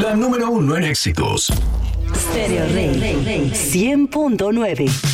La número 1 en éxitos. Stereo Rey 100.9.